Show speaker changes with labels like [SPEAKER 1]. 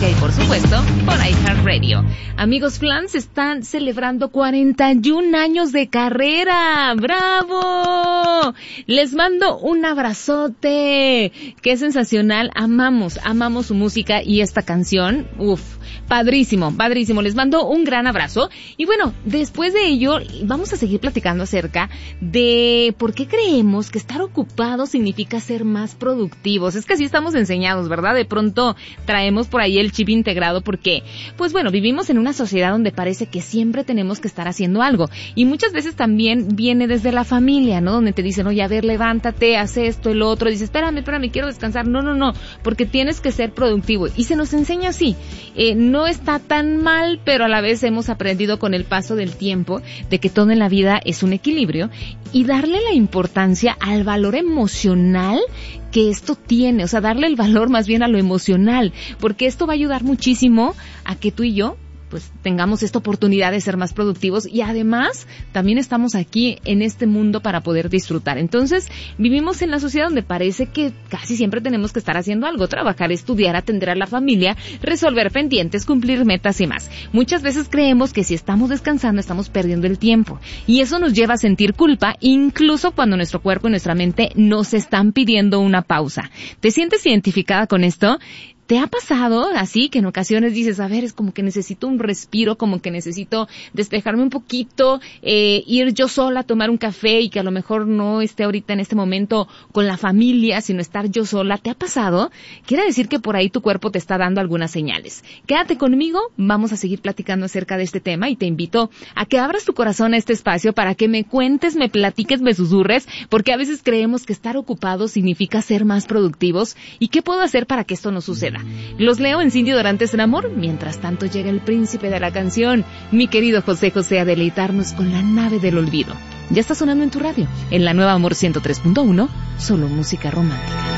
[SPEAKER 1] música y, por supuesto, por iHeartRadio. Amigos Flans están celebrando 41 años de carrera. ¡Bravo! Les mando un abrazote. ¡Qué sensacional! Amamos su música y esta canción. Padrísimo. Les mando un gran abrazo. Y bueno, después de ello, vamos a seguir platicando acerca de por qué creemos que estar ocupados significa ser más productivos. Es que así estamos enseñados, ¿verdad? De pronto traemos por ahí el chip integrado porque, pues bueno, vivimos en una sociedad donde parece que siempre tenemos que estar haciendo algo. Y muchas veces también viene desde la familia, ¿no? Donde te dicen, oye, a ver, levántate, haz esto, el otro. Dices, espérame, quiero descansar. No, porque tienes que ser productivo. Y se nos enseña así. No está tan mal, pero a la vez hemos aprendido con el paso del tiempo de que todo en la vida es un equilibrio y darle la importancia al valor emocional que esto tiene, o sea, darle el valor más bien a lo emocional, porque esto va a ayudar muchísimo a que tú y yo pues tengamos esta oportunidad de ser más productivos y además también estamos aquí en este mundo para poder disfrutar. Entonces, vivimos en la sociedad donde parece que casi siempre tenemos que estar haciendo algo, trabajar, estudiar, atender a la familia, resolver pendientes, cumplir metas y más. Muchas veces creemos que si estamos descansando estamos perdiendo el tiempo y eso nos lleva a sentir culpa incluso cuando nuestro cuerpo y nuestra mente nos están pidiendo una pausa. ¿Te sientes identificada con esto? ¿Te ha pasado así que en ocasiones dices, a ver, es como que necesito un respiro, como que necesito despejarme un poquito, ir yo sola a tomar un café y que a lo mejor no esté ahorita en este momento con la familia, sino estar yo sola? ¿Te ha pasado? Quiere decir que por ahí tu cuerpo te está dando algunas señales. Quédate conmigo, vamos a seguir platicando acerca de este tema y te invito a que abras tu corazón a este espacio para que me cuentes, me platiques, me susurres, porque a veces creemos que estar ocupados significa ser más productivos. ¿Y qué puedo hacer para que esto no suceda? Los leo en Cindy Dorantes en Amor. Mientras tanto llega el príncipe de la canción, mi querido José José, a deleitarnos con la nave del olvido. Ya está sonando en tu radio, en la nueva Amor 103.1, solo música romántica.